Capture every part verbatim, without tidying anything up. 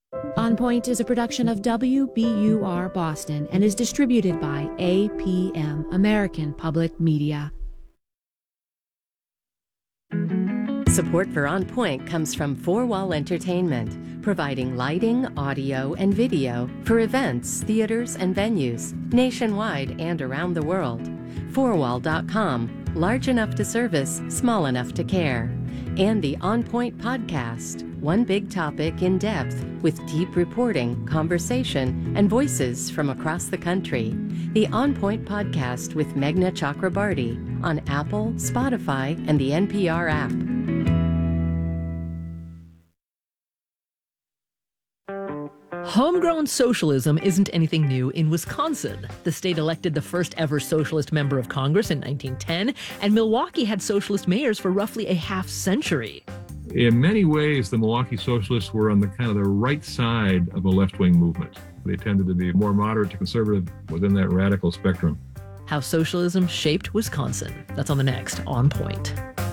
On Point is a production of W B U R Boston and is distributed by A P M, American Public Media. Support for On Point comes from Four Wall Entertainment, providing lighting, audio, and video for events, theaters, and venues nationwide and around the world. four wall dot com, large enough to service, small enough to care. And the On Point podcast, one big topic in depth with deep reporting, conversation, and voices from across the country. The On Point podcast with Meghna Chakrabarty on Apple, Spotify, and the N P R app. Homegrown socialism isn't anything new in Wisconsin. The state elected the first ever socialist member of Congress in nineteen ten, and Milwaukee had socialist mayors for roughly a half century. In many ways, the Milwaukee socialists were on the kind of the right side of a left-wing movement. They tended to be more moderate to conservative within that radical spectrum. How socialism shaped Wisconsin. That's on the next On Point.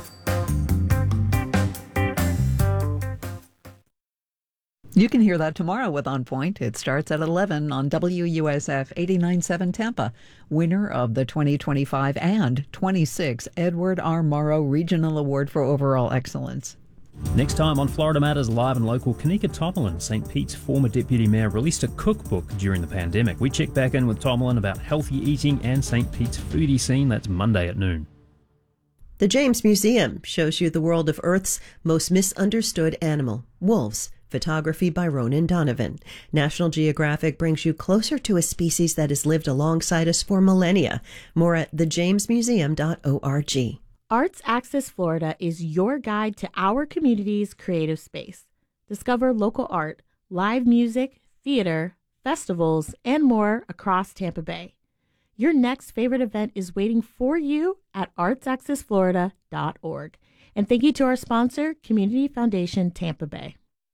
You can hear that tomorrow with On Point. It starts at eleven on W U S F eighty-nine point seven Tampa. Winner of the twenty twenty-five and twenty-six Edward R. Morrow Regional Award for Overall Excellence. Next time on Florida Matters Live and Local, Kanika Tomlin, Saint Pete's former deputy mayor, released a cookbook during the pandemic. We check back in with Tomlin about healthy eating and Saint Pete's foodie scene. That's Monday at noon. The James Museum shows you the world of Earth's most misunderstood animal, wolves. Photography by Ronan Donovan. National Geographic brings you closer to a species that has lived alongside us for millennia. More at the james museum dot org. Arts Access Florida is your guide to our community's creative space. Discover local art, live music, theater, festivals, and more across Tampa Bay. Your next favorite event is waiting for you at arts access florida dot org. And thank you to our sponsor, Community Foundation Tampa Bay.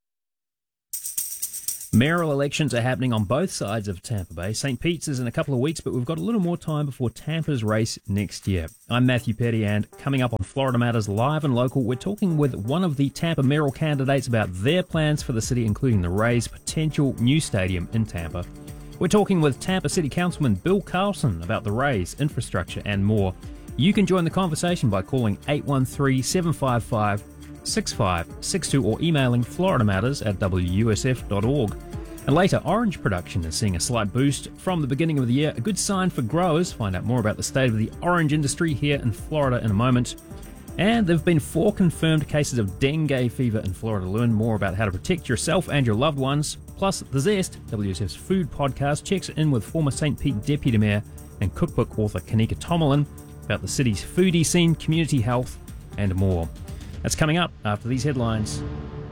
Mayoral elections are happening on both sides of Tampa Bay. Saint Pete's is in a couple of weeks, but we've got a little more time before Tampa's race next year. I'm Matthew Petty, and coming up on Florida Matters Live and Local, we're talking with one of the Tampa mayoral candidates about their plans for the city, including the Rays' potential new stadium in Tampa. We're talking with Tampa City Councilman Bill Carlson about the Rays, infrastructure, and more. You can join the conversation by calling eight one three, seven five five, six five six two or emailing floridamatters at w u s f dot org. And later, orange production is seeing a slight boost from the beginning of the year, a good sign for growers. Find out more about the state of the orange industry here in Florida in a moment. And there have been four confirmed cases of dengue fever in Florida. Learn more about how to protect yourself and your loved ones. Plus, The Zest, W S F's food podcast, checks in with former Saint Pete Deputy Mayor and cookbook author Kanika Tomlin about the city's foodie scene, community health, and more. That's coming up after these headlines.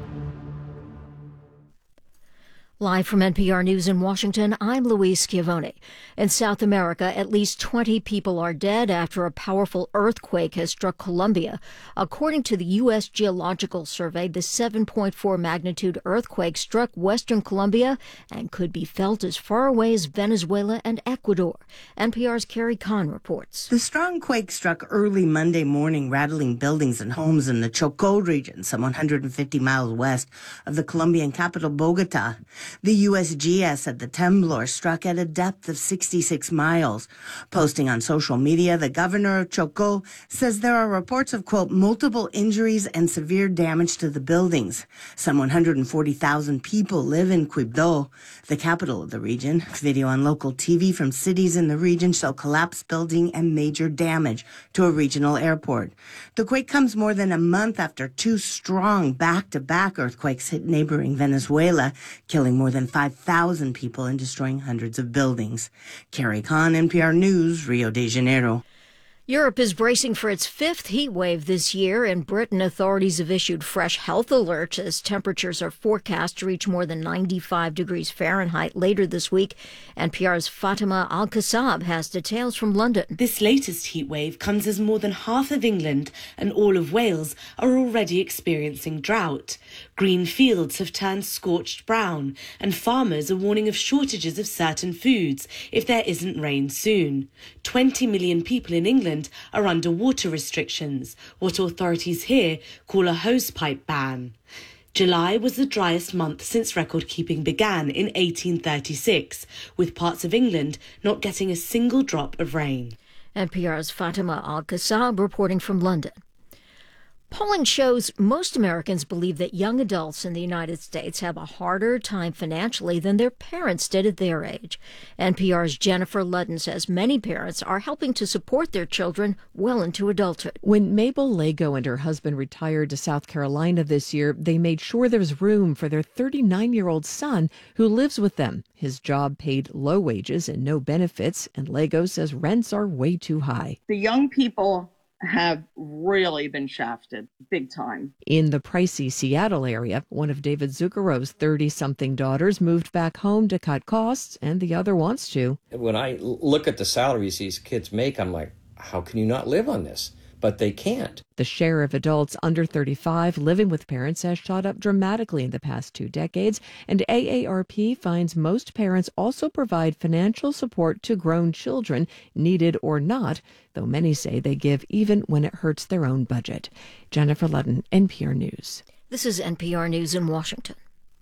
Live from N P R News in Washington, I'm Louise Schiavone. In South America, at least twenty people are dead after a powerful earthquake has struck Colombia. According to the U S Geological Survey, the seven point four magnitude earthquake struck western Colombia and could be felt as far away as Venezuela and Ecuador. N P R's Carrie Kahn reports. The strong quake struck early Monday morning, rattling buildings and homes in the Chocó region, some one hundred fifty miles west of the Colombian capital, Bogota. The U S G S said the temblor struck at a depth of sixty-six miles. Posting on social media, the governor of Chocó says there are reports of, quote, multiple injuries and severe damage to the buildings. Some one hundred forty thousand people live in Quibdó, the capital of the region. Video on local T V from cities in the region show collapsed building and major damage to a regional airport. The quake comes more than a month after two strong back-to-back earthquakes hit neighboring Venezuela, killing more than five thousand people and destroying hundreds of buildings. Carrie Kahn, N P R News, Rio de Janeiro. Europe is bracing for its fifth heat wave this year. In Britain, authorities have issued fresh health alerts as temperatures are forecast to reach more than ninety-five degrees Fahrenheit later this week. N P R's Fatima Al-Kassab has details from London. This latest heat wave comes as more than half of England and all of Wales are already experiencing drought. Green fields have turned scorched brown, and farmers are warning of shortages of certain foods if there isn't rain soon. twenty million people in England are under water restrictions, what authorities here call a hosepipe ban. July was the driest month since record-keeping began in eighteen thirty-six, with parts of England not getting a single drop of rain. N P R's Fatima Al-Qassab reporting from London. Polling shows most Americans believe that young adults in the United States have a harder time financially than their parents did at their age. N P R's Jennifer Ludden says many parents are helping to support their children well into adulthood. When Mabel Lago and her husband retired to South Carolina this year, they made sure there's room for their thirty-nine-year-old son who lives with them. His job paid low wages and no benefits, and Lago says rents are way too high. The young people have really been shafted big time. In the pricey Seattle area, one of David Zuccaro's thirty-something daughters moved back home to cut costs, and the other wants to. When I look at the salaries these kids make, I'm like, how can you not live on this? But they can't. The share of adults under thirty-five living with parents has shot up dramatically in the past two decades, and A A R P finds most parents also provide financial support to grown children, needed or not, though many say they give even when it hurts their own budget. Jennifer Ludden, N P R News. This is N P R News in Washington.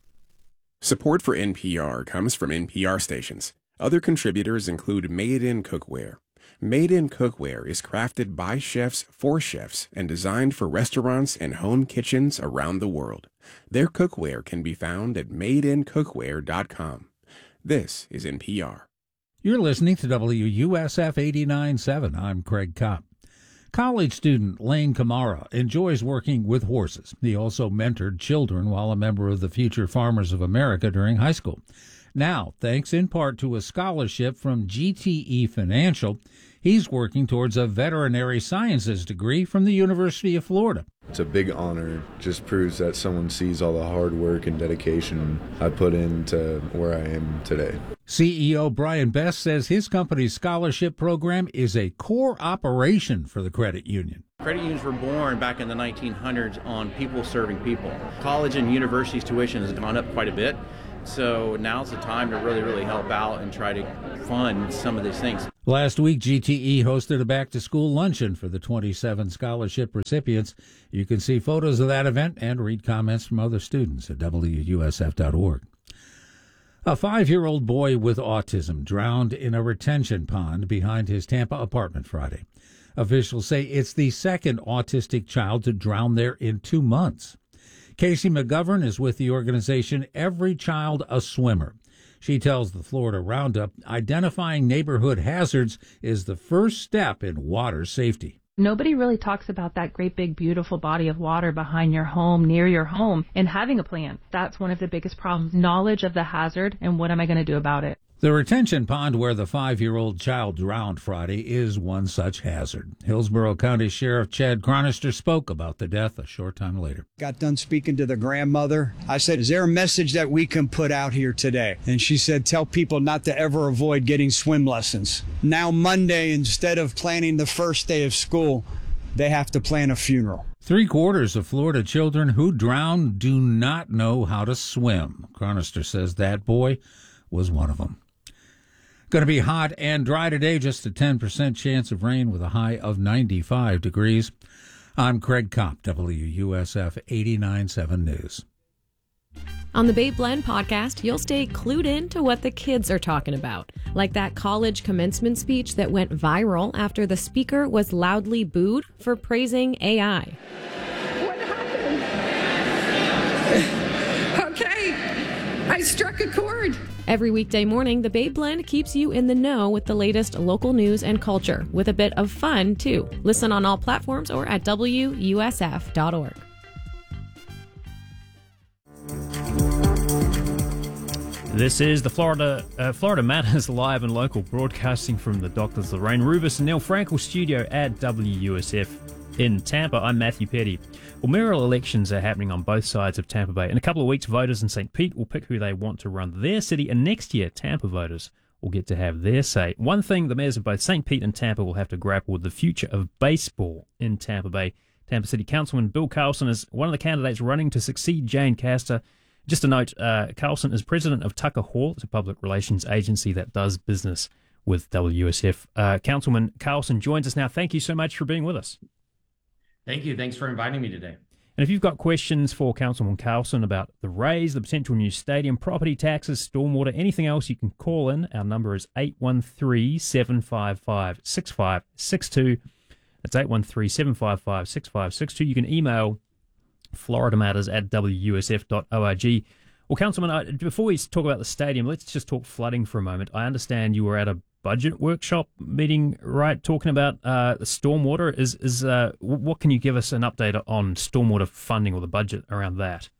Support for N P R comes from N P R stations. Other contributors include Made In Cookware. Made In Cookware is crafted by chefs for chefs and designed for restaurants and home kitchens around the world. Their cookware can be found at made in cookware dot com. This is N P R. You're listening to W U S F eighty-nine point seven. I'm Craig Kopp. College student Lane Camara enjoys working with horses. He also mentored children while a member of the Future Farmers of America during high school. Now, thanks in part to a scholarship from G T E Financial, he's working towards a veterinary sciences degree from the University of Florida. It's a big honor. Just proves that someone sees all the hard work and dedication I put into where I am today. C E O Brian Best says his company's scholarship program is a core operation for the credit union. Credit unions were born back in the nineteen hundreds on people serving people. College and university's tuition has gone up quite a bit. So now's the time to really, really help out and try to fund some of these things. Last week, G T E hosted a back-to-school luncheon for the twenty-seven scholarship recipients. You can see photos of that event and read comments from other students at W U S F dot org. A five-year-old boy with autism drowned in a retention pond behind his Tampa apartment Friday. Officials say it's the second autistic child to drown there in two months. Casey McGovern is with the organization Every Child a Swimmer. She tells the Florida Roundup identifying neighborhood hazards is the first step in water safety. Nobody really talks about that great big beautiful body of water behind your home, near your home, and having a plan. That's one of the biggest problems, knowledge of the hazard and what am I going to do about it. The retention pond where the five-year-old child drowned Friday is one such hazard. Hillsborough County Sheriff Chad Chronister spoke about the death a short time later. Got done speaking to the grandmother. I said, is there a message that we can put out here today? And she said, tell people not to ever avoid getting swim lessons. Now Monday, instead of planning the first day of school, they have to plan a funeral. Three-quarters of Florida children who drown do not know how to swim. Chronister says that boy was one of them. Going to be hot and dry today, just a ten percent chance of rain with a high of ninety-five degrees. I'm Craig Kopp, W U S F eighty-nine point seven News. On the Babe Blend podcast, you'll stay clued in to what the kids are talking about, like that college commencement speech that went viral after the speaker was loudly booed for praising A I. What happened? Okay, I struck a chord. Every weekday morning, the Babe Blend keeps you in the know with the latest local news and culture, with a bit of fun, too. Listen on all platforms or at W U S F dot org. This is the Florida uh, Florida Matters live and local, broadcasting from the Doctors Lorraine Rubis and Neil Frankel studio at W U S F in Tampa. I'm Matthew Petty. Well, mayoral elections are happening on both sides of Tampa Bay. In a couple of weeks, voters in Saint Pete will pick who they want to run their city, and next year, Tampa voters will get to have their say. One thing the mayors of both Saint Pete and Tampa will have to grapple with: the future of baseball in Tampa Bay. Tampa City Councilman Bill Carlson is one of the candidates running to succeed Jane Castor. Just a note, uh, Carlson is president of Tucker Hall. It's a public relations agency that does business with W U S F. Uh, Councilman Carlson joins us now. Thank you so much for being with us. Thank you. Thanks for inviting me today. And if you've got questions for Councilman Carlson about the raise, the potential new stadium, property taxes, stormwater, anything else, you can call in. Our number is eight one three, seven five five, six five six two. That's eight one three, seven five five, six five six two. You can email florida matters at w u s f dot org. Well, Councilman, I, before we talk about the stadium, let's just talk flooding for a moment. I understand you were at a budget workshop meeting, right, talking about uh, the stormwater. Is is uh, what can you give us an update on stormwater funding or the budget around that?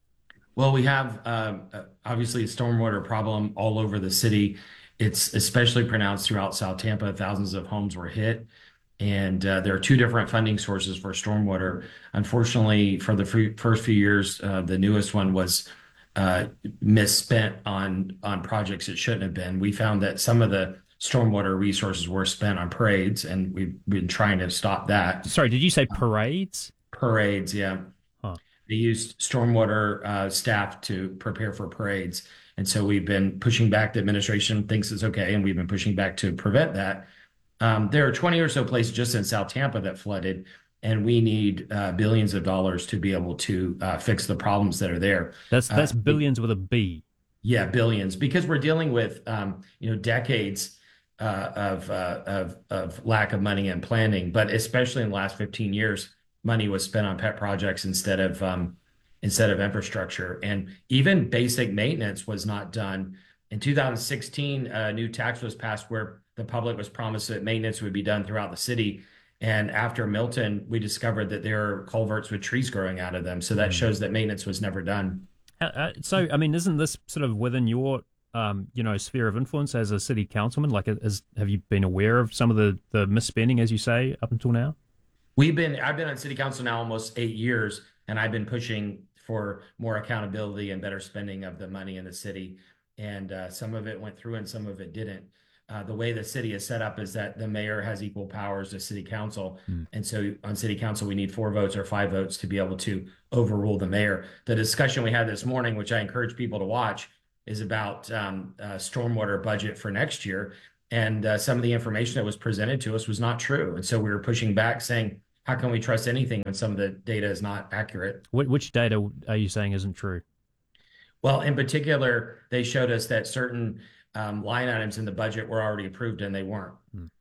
Well, we have uh, obviously a stormwater problem all over the city. It's especially pronounced throughout South Tampa. Thousands of homes were hit. And uh, there are two different funding sources for stormwater. Unfortunately, for the f- first few years, uh, the newest one was uh, misspent on on projects it shouldn't have been. We found that some of the stormwater resources were spent on parades, and we've been trying to stop that. Sorry, did you say parades? Uh, parades, yeah. Huh. They used stormwater uh, staff to prepare for parades. And so we've been pushing back. The administration thinks it's okay, and we've been pushing back to prevent that. Um, there are twenty or so places just in South Tampa that flooded, and we need uh, billions of dollars to be able to uh, fix the problems that are there. That's that's uh, billions with a B. Yeah, billions, because we're dealing with um, you know decades uh, of, uh, of of lack of money and planning, but especially in the last fifteen years, money was spent on pet projects instead of um, instead of infrastructure, and even basic maintenance was not done. In two thousand sixteen, a new tax was passed where the public was promised that maintenance would be done throughout the city. And after Milton, we discovered that there are culverts with trees growing out of them. So that shows that maintenance was never done. Uh, so, I mean, isn't this sort of within your, um, you know, sphere of influence as a city councilman? Like, is, have you been aware of some of the, the misspending, as you say, up until now? We've been, I've been on city council now almost eight years, and I've been pushing for more accountability and better spending of the money in the city. And uh, some of it went through and some of it didn't. Uh, the way the city is set up is that the mayor has equal powers to city council. Mm. And so on city council, we need four votes or five votes to be able to overrule the mayor. The discussion we had this morning, which I encourage people to watch, is about um, uh, stormwater budget for next year. And uh, some of the information that was presented to us was not true. And so we were pushing back saying, how can we trust anything when some of the data is not accurate? Which data are you saying isn't true? Well, in particular, they showed us that certain Um, line items in the budget were already approved and they weren't.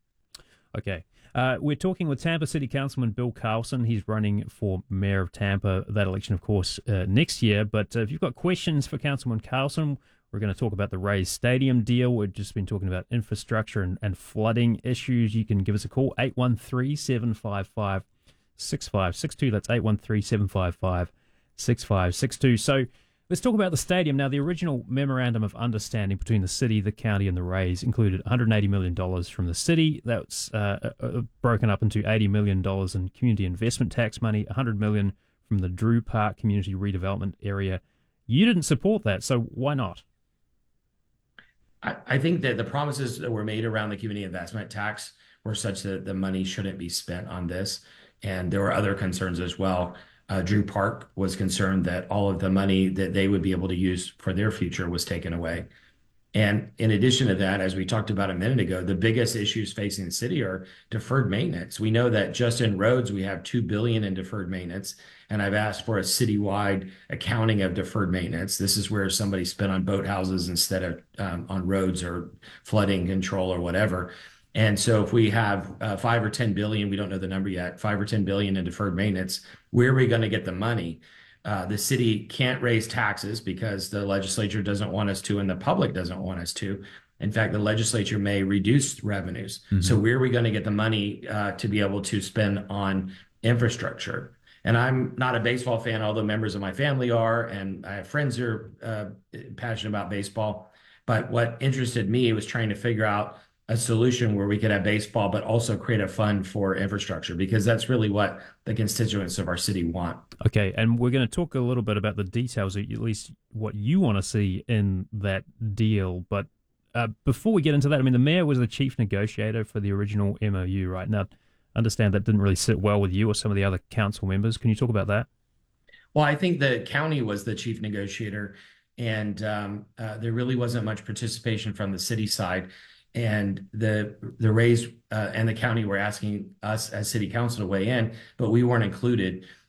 Okay. Uh, we're talking with Tampa City Councilman Bill Carlson. He's running for Mayor of Tampa, that election, of course, uh, next year. But uh, if you've got questions for Councilman Carlson, we're going to talk about the Rays Stadium deal. We've just been talking about infrastructure and, and flooding issues. You can give us a call, eight one three, seven five five, six five six two. That's eight one three, seven five five, six five six two. So let's talk about the stadium. Now, the original memorandum of understanding between the city, the county, and the Rays included one hundred eighty million dollars from the city. That's uh, uh, broken up into eighty million dollars in community investment tax money, one hundred million dollars from the Drew Park Community Redevelopment Area. You didn't support that, so why not? I, I think that the promises that were made around the community investment tax were such that the money shouldn't be spent on this. And there were other concerns as well. Uh, Drew Park was concerned that all of the money that they would be able to use for their future was taken away. And in addition to that, as we talked about a minute ago, the biggest issues facing the city are deferred maintenance. We know that just in roads, we have two billion dollars in deferred maintenance. And I've asked for a citywide accounting of deferred maintenance. This is where somebody spent on boathouses instead of um, on roads or flooding control or whatever. And so if we have uh, five or ten billion, we don't know the number yet, five or ten billion in deferred maintenance, where are we going to get the money? Uh, the city can't raise taxes because the legislature doesn't want us to, and the public doesn't want us to. In fact, the legislature may reduce revenues. Mm-hmm. So where are we going to get the money uh, to be able to spend on infrastructure? And I'm not a baseball fan, although members of my family are, and I have friends who are uh, passionate about baseball. But what interested me was trying to figure out a solution where we could have baseball, but also create a fund for infrastructure, because that's really what the constituents of our city want. Okay, and we're going to talk a little bit about the details, at least what you want to see in that deal. But uh, before we get into that, I mean, the mayor was the chief negotiator for the original M O U, right? Now, I understand that didn't really sit well with you or some of the other council members. Can you talk about that? Well, I think the county was the chief negotiator, and um, uh, there really wasn't much participation from the city side. And the the Rays uh, and the county were asking us as city council to weigh in, but we weren't included.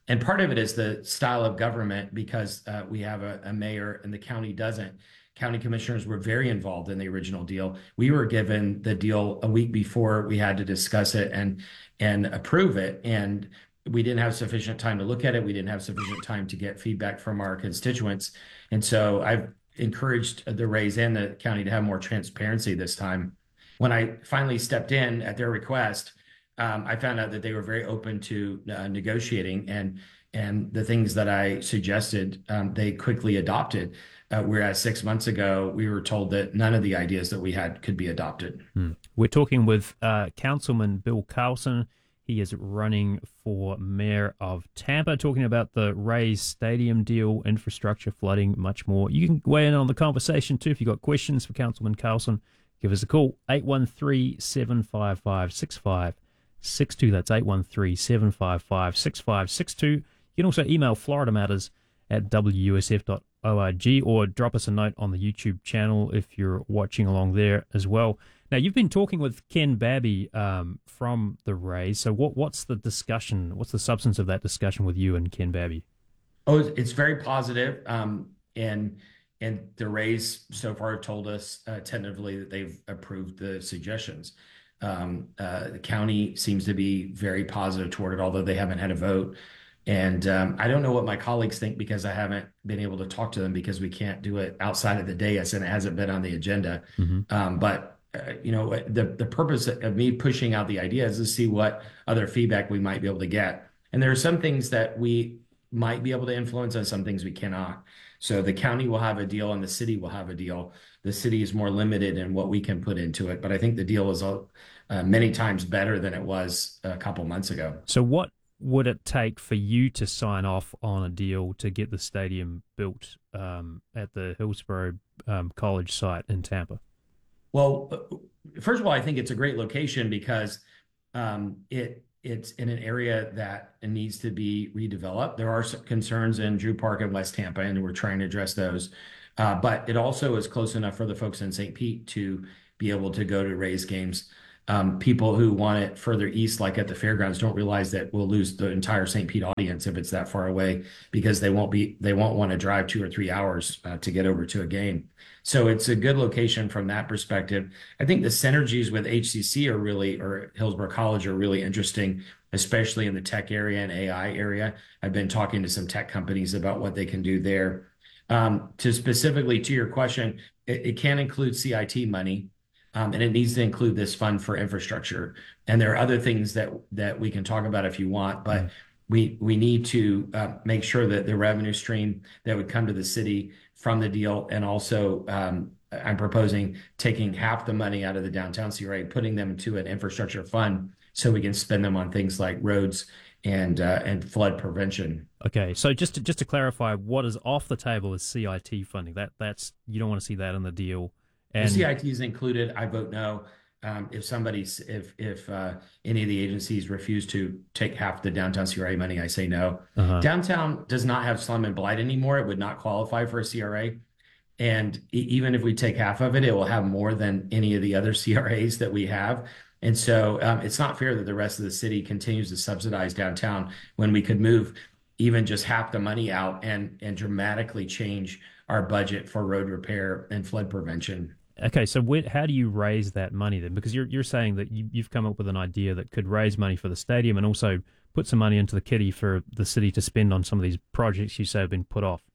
And part of it is the style of government because uh, we have a, a mayor and the county doesn't. County commissioners were very involved in the original deal. We were given the deal a week before we had to discuss it and and approve it. And we didn't have sufficient time to look at it. We didn't have sufficient time to get feedback from our constituents. And so I've encouraged the Rays and the county to have more transparency this time. When I finally stepped in at their request, um, I found out that they were very open to uh, negotiating, and and the things that I suggested, um, they quickly adopted. Uh, whereas six months ago, we were told that none of the ideas that we had could be adopted. Hmm. We're talking with uh, Councilman Bill Carlson. He is running for mayor of Tampa, talking about the Rays Stadium deal, infrastructure, flooding, much more. You can weigh in on the conversation too. If you've got questions for Councilman Carlson, give us a call, eight one three, seven five five, six five six two. That's eight one three, seven five five, six five six two. You can also email Florida Matters at w u s f dot org or drop us a note on the YouTube channel if you're watching along there as well. Now, you've been talking with Ken Babby um, from the Rays. So what, what's the discussion? What's the substance of that discussion with you and Ken Babby? Oh, it's very positive. Um, and and the Rays so far have told us uh, tentatively that they've approved the suggestions. Um, uh, the county seems to be very positive toward it, although they haven't had a vote. And um, I don't know what my colleagues think because I haven't been able to talk to them because we can't do it outside of the dais and it hasn't been on the agenda. Mm-hmm. Um, but Uh, you know, the the purpose of me pushing out the idea is to see what other feedback we might be able to get. And there are some things that we might be able to influence and some things we cannot. So the county will have a deal and the city will have a deal. The city is more limited in what we can put into it. But I think the deal is uh, many times better than it was a couple months ago. So what would it take for you to sign off on a deal to get the stadium built um, at the Hillsborough um, College site in Tampa? Well, first of all, I think it's a great location because um, it it's in an area that needs to be redeveloped. There are some concerns in Drew Park and West Tampa, and we're trying to address those. Uh, but it also is close enough for the folks in Saint Pete to be able to go to Rays games. Um, people who want it further east, like at the fairgrounds, don't realize that we'll lose the entire Saint Pete audience if it's that far away because they won't be they won't want to drive two or three hours uh, to get over to a game. So it's a good location from that perspective. I think the synergies with H C C are really, or Hillsborough College, are really interesting, especially in the tech area and A I area. I've been talking to some tech companies about what they can do there. Um, to specifically to your question, it, it can include C I T money. Um, and it needs to include this fund for infrastructure. And there are other things that that we can talk about if you want, but mm-hmm. we we need to uh, make sure that the revenue stream that would come to the city from the deal, and also um, I'm proposing taking half the money out of the downtown C R A, putting them into an infrastructure fund so we can spend them on things like roads and uh, and flood prevention. Okay, so just to, just to clarify, what is off the table is C I T funding. That that's you don't want to see that in the deal. And the C I T is included. I vote no. Um, if somebody's, if if uh, any of the agencies refuse to take half the downtown C R A money, I say no. Uh-huh. Downtown does not have slum and blight anymore. It would not qualify for a C R A. And e- even if we take half of it, it will have more than any of the other C R As that we have. And so um, it's not fair that the rest of the city continues to subsidize downtown when we could move even just half the money out and and dramatically change our budget for road repair and flood prevention. Okay, so where, how do you raise that money then? Because you're you're saying that you, you've come up with an idea that could raise money for the stadium and also put some money into the kitty for the city to spend on some of these projects you say have been put off.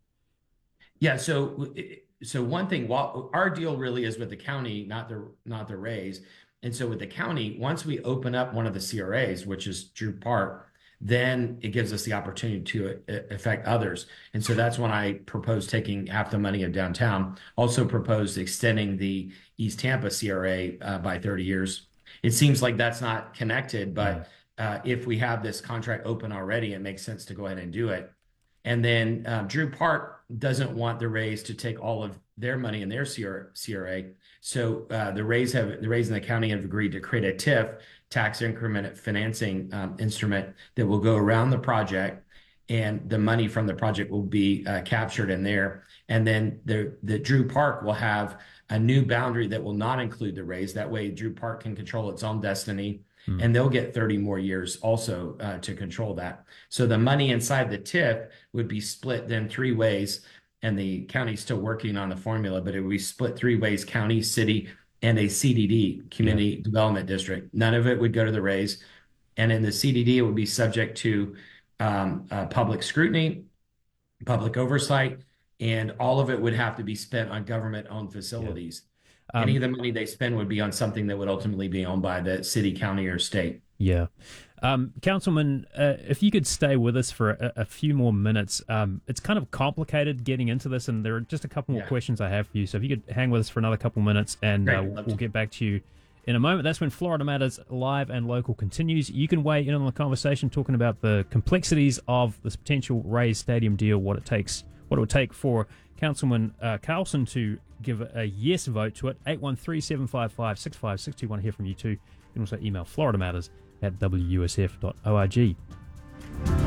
Yeah, so so one thing, while our deal really is with the county, not the not the Rays, and so with the county, once we open up one of the C R As, which is Drew Park, then it gives us the opportunity to affect others. And so that's when I proposed taking half the money of downtown, also proposed extending the East Tampa C R A uh, by thirty years. It seems like that's not connected, but uh, if we have this contract open already, it makes sense to go ahead and do it. And then uh, Drew Park doesn't want the Rays to take all of their money in their C R A. So uh, the Rays have the Rays in the county have agreed to create a T I F, tax increment financing um, instrument that will go around the project, and the money from the project will be uh, captured in there. And then the the Drew Park will have a new boundary that will not include the Rays. That way, Drew Park can control its own destiny. Mm. And they'll get thirty more years also uh, to control that. So the money inside the T I F would be split then three ways, and the county's still working on the formula, but it would be split three ways: county, city, and a C D D, Community yeah. Development District. None of it would go to the Rays. And in the C D D, it would be subject to um, uh, public scrutiny, public oversight, and all of it would have to be spent on government-owned facilities. Yeah. Um, Any of the money they spend would be on something that would ultimately be owned by the city, county, or state. Yeah. Um, Councilman, uh, if you could stay with us for a, a few more minutes. Um, it's kind of complicated getting into this, and there are just a couple more yeah. questions I have for you. So if you could hang with us for another couple minutes, and uh, we'll, we'll get back to you in a moment. That's when Florida Matters Live and Local continues. You can weigh in on the conversation, talking about the complexities of this potential Rays Stadium deal, what it takes, what it would take for Councilman uh, Carlson to give a yes vote to it. eight one three, seven five five, six five six two. Want to hear from you too. You can also email Florida Matters at W U S F dot org.